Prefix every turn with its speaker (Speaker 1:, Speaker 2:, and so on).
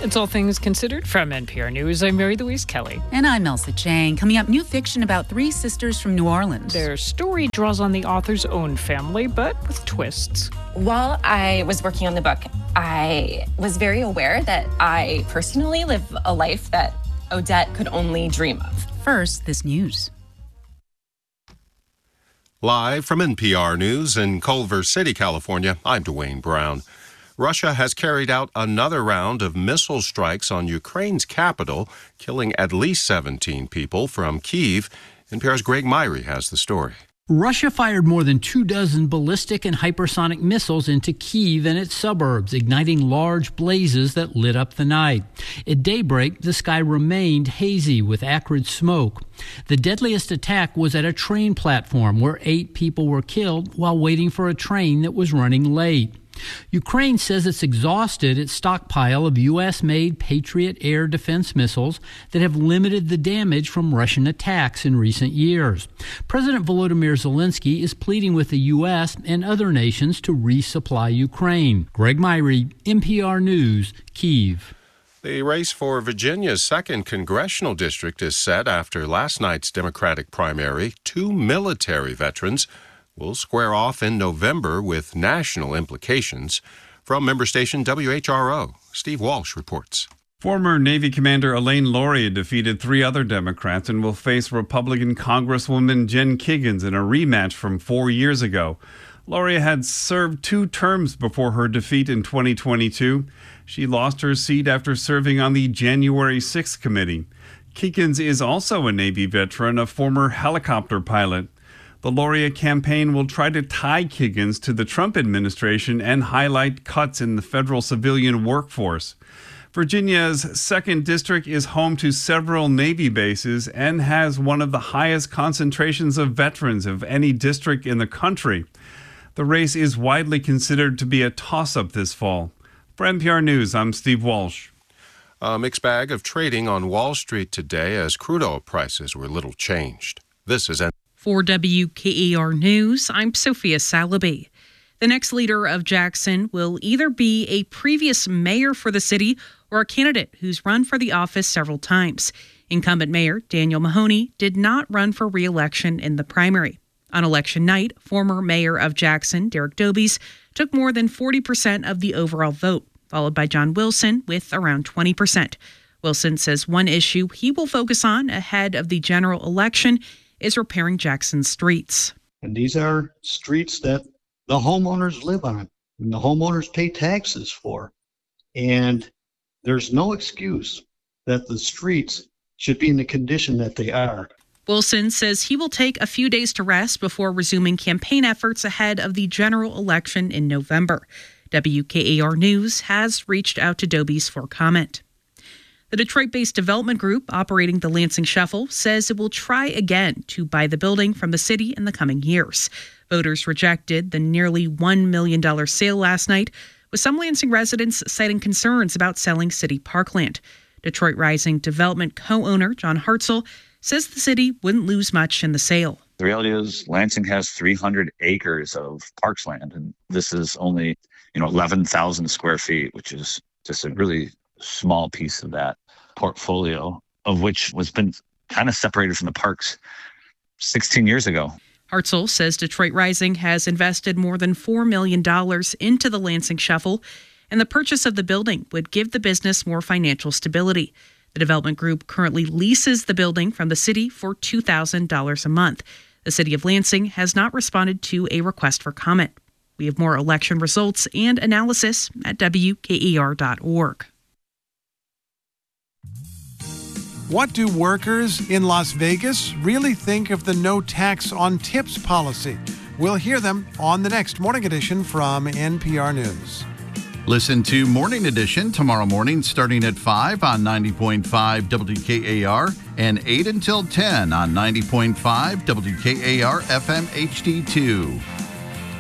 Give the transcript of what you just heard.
Speaker 1: It's All Things Considered from NPR News. I'm Mary Louise Kelly.
Speaker 2: And I'm Elsa Chang. Coming up, new fiction about three sisters from New Orleans.
Speaker 1: Their story draws on the author's own family, but with twists.
Speaker 3: While I was working on the book, I was very aware that I personally live a life that Odette could only dream of.
Speaker 2: First, this news.
Speaker 4: Live from NPR News in Culver City, California, I'm Dwayne Brown. Russia has carried out another round of missile strikes on Ukraine's capital, killing at least 17 people from Kyiv. NPR's Greg Myrie has the story.
Speaker 5: Russia fired more than 24 ballistic and hypersonic missiles into Kyiv and its suburbs, igniting large blazes that lit up the night. At daybreak, the sky remained hazy with acrid smoke. The deadliest attack was at a train platform where 8 people were killed while waiting for a train that was running late. Ukraine says it's exhausted its stockpile of U.S.-made Patriot air defense missiles that have limited the damage from Russian attacks in recent years. President Volodymyr Zelensky is pleading with the U.S. and other nations to resupply Ukraine. Greg Myrie, NPR News, Kyiv.
Speaker 4: The race for Virginia's 2nd congressional district is set after last night's Democratic primary. 2 military veterans will square off in November with national implications. From member station WHRO, Steve Walsh reports.
Speaker 6: Former Navy Commander Elaine Lauria defeated 3 other Democrats and will face Republican Congresswoman Jen Kiggans in a rematch from 4 years ago. Lauria had served 2 terms before her defeat in 2022. She lost her seat after serving on the January 6th committee. Kiggans is also a Navy veteran, a former helicopter pilot. The Lauria campaign will try to tie Kiggans to the Trump administration and highlight cuts in the federal civilian workforce. Virginia's 2nd district is home to several Navy bases and has one of the highest concentrations of veterans of any district in the country. The race is widely considered to be a toss-up this fall. For NPR News, I'm Steve Walsh.
Speaker 4: A mixed bag of trading on Wall Street today as crude oil prices were little changed. This is
Speaker 7: For WKAR News, I'm Sophia Salaby. The next leader of Jackson will either be a previous mayor for the city or a candidate who's run for the office several times. Incumbent Mayor Daniel Mahoney did not run for re-election in the primary. On election night, former mayor of Jackson, Derek Dobies, took more than 40% of the overall vote, followed by John Wilson with around 20%. Wilson says one issue he will focus on ahead of the general election is repairing Jackson's streets.
Speaker 8: And these are streets that the homeowners live on and the homeowners pay taxes for. And there's no excuse that the streets should be in the condition that they are.
Speaker 7: Wilson says he will take a few days to rest before resuming campaign efforts ahead of the general election in November. WKAR News has reached out to Dobies for comment. The Detroit-based development group operating the Lansing Shuffle says it will try again to buy the building from the city in the coming years. Voters rejected the nearly $1 million sale last night, with some Lansing residents citing concerns about selling city parkland. Detroit Rising Development co-owner John Hartzell says the city wouldn't lose much in the sale.
Speaker 9: The reality is Lansing has 300 acres of parks land, and this is only 11,000 square feet, which is just a really small piece of that portfolio, of which was been kind of separated from the parks 16 years ago.
Speaker 7: Hartzell says Detroit Rising has invested more than $4 million into the Lansing Shuffle, and the purchase of the building would give the business more financial stability. The development group currently leases the building from the city for $2,000 a month. The city of Lansing has not responded to a request for comment. We have more election results and analysis at WKER.org.
Speaker 10: What do workers in Las Vegas really think of the no tax on tips policy? We'll hear them on the next Morning Edition from NPR News.
Speaker 11: Listen to Morning Edition tomorrow morning starting at 5 on 90.5 WKAR and 8 until 10 on 90.5 WKAR FM HD2.